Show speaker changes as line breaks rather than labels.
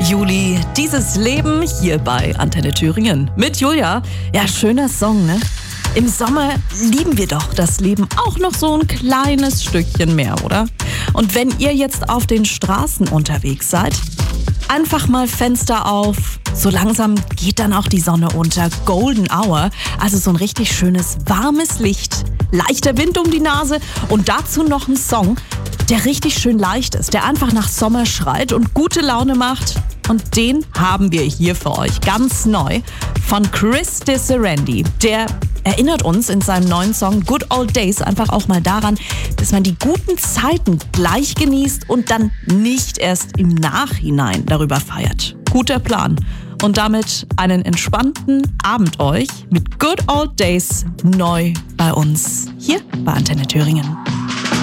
Juli, dieses Leben hier bei Antenne Thüringen mit Julia. Ja, schöner Song, ne? Im Sommer lieben wir doch das Leben auch noch so ein kleines Stückchen mehr, oder? Und wenn ihr jetzt auf den Straßen unterwegs seid, einfach mal Fenster auf. So langsam geht dann auch die Sonne unter. Golden Hour, also so ein richtig schönes warmes Licht. Leichter Wind um die Nase und dazu noch ein Song, der richtig schön leicht ist, der einfach nach Sommer schreit und gute Laune macht. Und den haben wir hier für euch ganz neu von Chris DiSerendI. Der erinnert uns in seinem neuen Song Good Old Days einfach auch mal daran, dass man die guten Zeiten gleich genießt und dann nicht erst im Nachhinein darüber feiert. Guter Plan. Und damit einen entspannten Abend euch mit Good Old Days neu bei uns hier bei Antenne Thüringen.